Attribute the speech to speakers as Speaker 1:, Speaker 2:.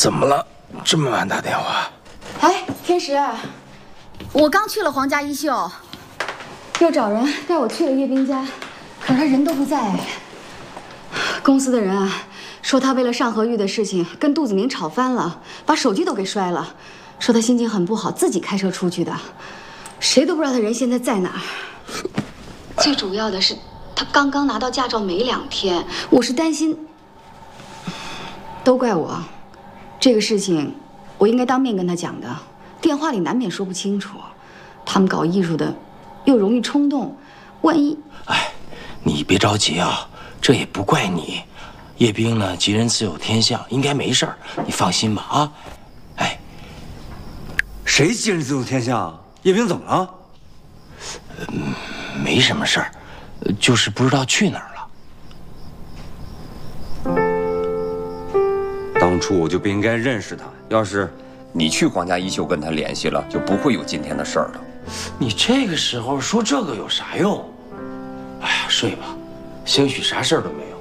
Speaker 1: 怎么了？这么晚打电话？
Speaker 2: 哎，天石，我刚去了皇家衣袖，又找人带我去了叶冰家，可是他人都不在。公司的人啊，说他为了上河玉的事情跟杜子明吵翻了，把手机都给摔了，说他心情很不好，自己开车出去的，谁都不知道他人现在在哪儿。最主要的是，他刚刚拿到驾照没2天，我是担心。都怪我，这个事情我应该当面跟他讲的，电话里难免说不清楚。他们搞艺术的又容易冲动，万一……
Speaker 1: 哎，你别着急啊，这也不怪你。叶冰呢，吉人自有天相，应该没事儿，你放心吧啊。哎，
Speaker 3: 谁吉人自有天相？叶冰怎么了？
Speaker 1: 没什么事儿，就是不知道去哪儿了。
Speaker 3: 当初我就不应该认识他，要是
Speaker 4: 你去皇家衣袖跟他联系了，就不会有今天的事儿了。
Speaker 1: 你这个时候说这个有啥用？哎呀，睡吧，兴许啥事儿都没有。